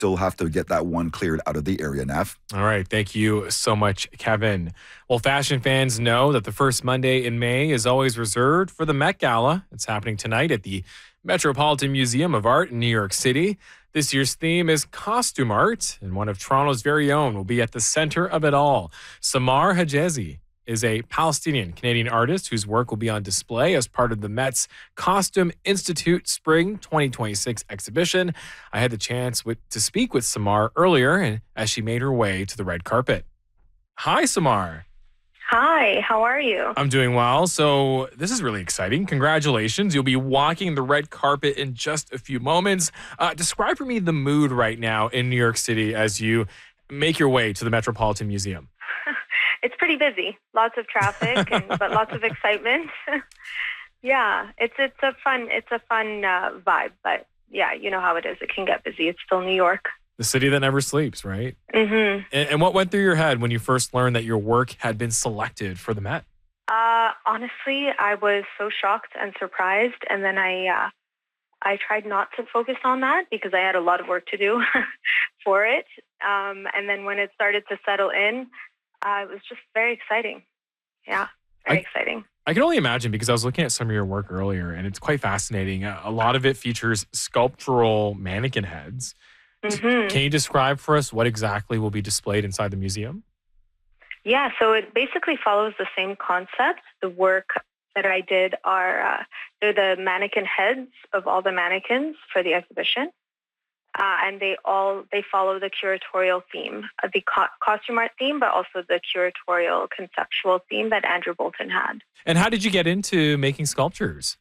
still have to get that one cleared out of the area, Nav. All right. Thank you so much, Kevin. Well, fashion fans know that the first Monday in May is always reserved for the Met Gala. It's happening tonight at the Metropolitan Museum of Art in New York City. This year's theme is costume art, and one of Toronto's very own will be at the center of it all. Samar Hajazi is a Palestinian-Canadian artist whose work will be on display as part of the Met's Costume Institute Spring 2026 exhibition. I had the chance to speak with Samar earlier and as she made her way to the red carpet. Hi, Samar. Hi, how are you? I'm doing well. So this is really exciting. Congratulations. You'll be walking the red carpet in just a few moments. Describe for me the mood right now in New York City as you make your way to the Metropolitan Museum. It's pretty busy. Lots of traffic, but lots of excitement. Yeah, it's a fun vibe. But yeah, you know how it is. It can get busy. It's still New York. The city that never sleeps, right? Mm-hmm. And what went through your head when you first learned that your work had been selected for the Met? Honestly, I was so shocked and surprised, and then I tried not to focus on that because I had a lot of work to do for it. And then when it started to settle in, it was just very exciting. Yeah, very exciting. I can only imagine because I was looking at some of your work earlier, and it's quite fascinating. A lot of it features sculptural mannequin heads. Mm-hmm. Can you describe for us what exactly will be displayed inside the museum? Yeah, so it basically follows the same concept. The work that I did are they're the mannequin heads of all the mannequins for the exhibition, and they follow the curatorial theme, the costume art theme, but also the curatorial conceptual theme that Andrew Bolton had. And how did you get into making sculptures?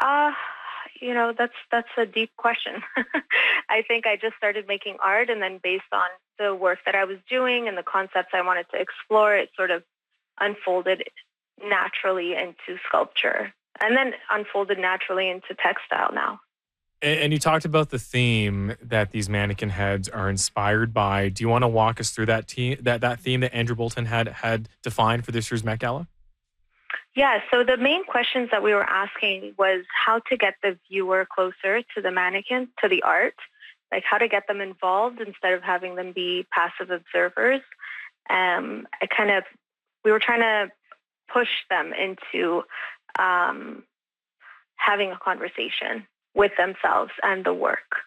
That's a deep question. I think I just started making art, and then based on the work that I was doing and the concepts I wanted to explore, it sort of unfolded naturally into sculpture and then unfolded naturally into textile now. And you talked about the theme that these mannequin heads are inspired by. Do you want to walk us through that theme that Andrew Bolton had defined for this year's Met Gala? Yeah, so the main questions that we were asking was how to get the viewer closer to the mannequins, to the art, like how to get them involved instead of having them be passive observers. We were trying to push them into having a conversation with themselves and the work.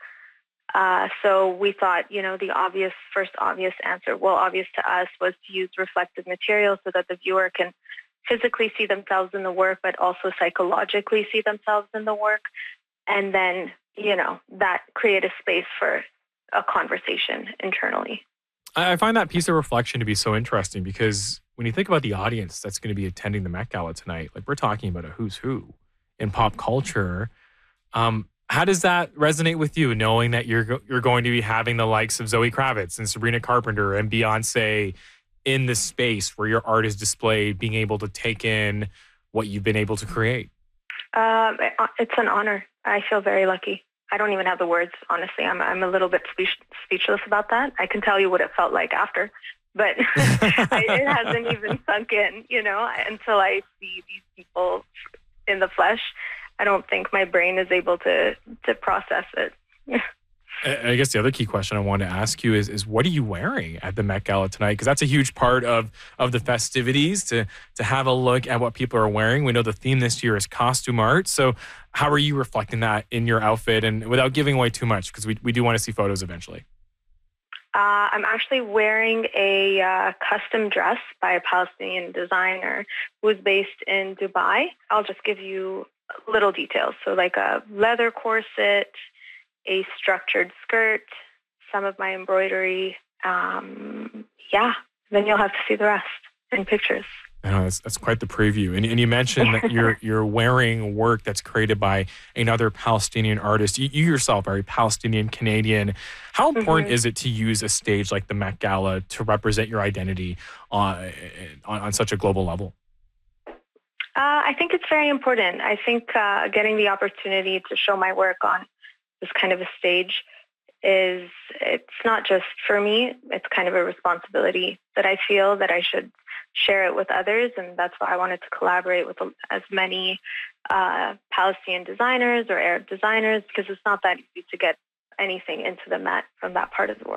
So we thought, the obvious answer, obvious to us, was to use reflective material so that the viewer can physically see themselves in the work, but also psychologically see themselves in the work. And then, that create a space for a conversation internally. I find that piece of reflection to be so interesting because when you think about the audience that's going to be attending the Met Gala tonight, like we're talking about a who's who in pop culture. How does that resonate with you, knowing that you're going to be having the likes of Zoe Kravitz and Sabrina Carpenter and Beyonce in the space where your art is displayed, being able to take in what you've been able to create? It's an honor. I feel very lucky. I don't even have the words, honestly. I'm a little bit speechless about that. I can tell you what it felt like after, but it hasn't even sunk in, until I see these people in the flesh. I don't think my brain is able to process it. I guess the other key question I wanted to ask you is what are you wearing at the Met Gala tonight? Because that's a huge part of the festivities, to have a look at what people are wearing. We know the theme this year is costume art. So how are you reflecting that in your outfit, and without giving away too much, because we do want to see photos eventually? I'm actually wearing a custom dress by a Palestinian designer who is based in Dubai. I'll just give you little details. So like a leather corset, a structured skirt, some of my embroidery. Then you'll have to see the rest in pictures. I know that's quite the preview. And you mentioned that you're wearing work that's created by another Palestinian artist. You yourself are a Palestinian Canadian. How important is it to use a stage like the Met Gala to represent your identity on such a global level? I think it's very important. I think getting the opportunity to show my work on this kind of a stage it's not just for me, it's kind of a responsibility that I feel that I should share it with others, and that's why I wanted to collaborate with as many Palestinian designers or Arab designers, because it's not that easy to get anything into the Met from that part of the world.